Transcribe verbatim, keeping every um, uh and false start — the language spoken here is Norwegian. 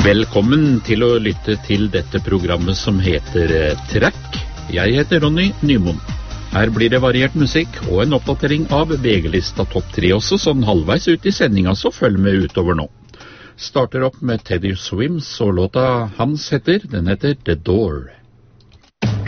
Velkommen til å lytte til dette programmet som heter Track. Jeg heter Ronny Nymoen. Her blir det variert musikk og en oppdatering av V G-lista topp tre også, sånn halvveis ut i sendinga, så følg med utover nå. Starter opp med Teddy Swims, og låta hans heter, den heter The Door.